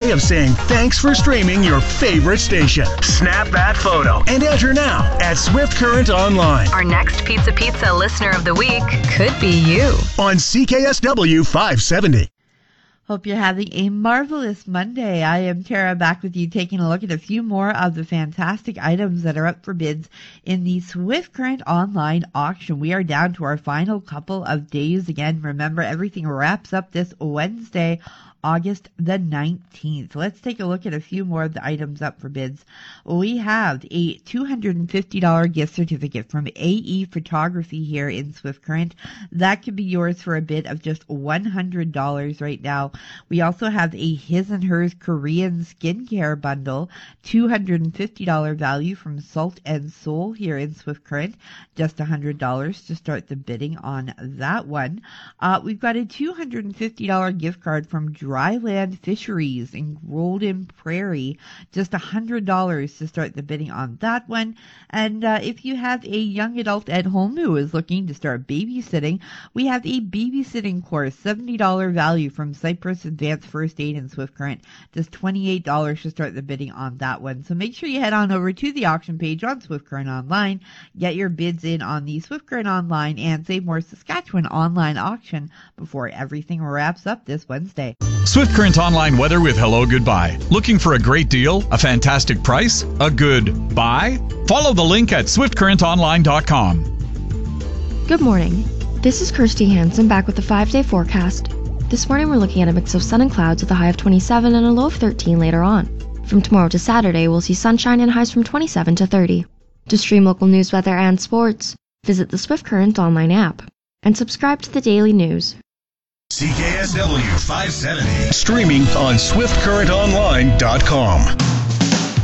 way of saying thanks for streaming your favorite station. Snap that photo and enter now at Swift Current Online. Our next Pizza Listener of the Week could be you. On CKSW 570. Hope you're having a marvelous Monday. I am Tara, back with you, taking a look at a few more of the fantastic items that are up for bids in the Swift Current Online auction. We are down to our final couple of days. Again, remember, everything wraps up this Wednesday, August the 19th. Let's take a look at a few more of the items up for bids. We have a $250 gift certificate from AE Photography here in Swift Current. That could be yours for a bid of just $100 right now. We also have a His and Hers Korean skincare bundle, $250 value from Salt and Soul here in Swift Current. Just $100 to start the bidding on that one. We've got a $250 gift card from Dryland Fisheries in Golden Prairie. Just $100 to start the bidding on that one. And if you have a young adult at home who is looking to start babysitting, we have a babysitting course, $70 value from Cypress Advanced First Aid in Swift Current. Just $28 to start the bidding on that one. So make sure you head on over to the auction page on Swift Current Online, get your bids in on the Swift Current Online and Save More Saskatchewan online auction before everything wraps up this Wednesday. Swift Current Online weather with Hello Goodbye. Looking for a great deal, a fantastic price, a good buy? Follow the link at swiftcurrentonline.com. Good morning. This is Kirsty Hansen back with the 5-day forecast. This morning we're looking at a mix of sun and clouds with a high of 27 and a low of 13 later on. From tomorrow to Saturday, we'll see sunshine and highs from 27 to 30. To stream local news, weather, and sports, visit the Swift Current Online app and subscribe to the daily news. CKSW 570. Streaming on SwiftCurrentOnline.com.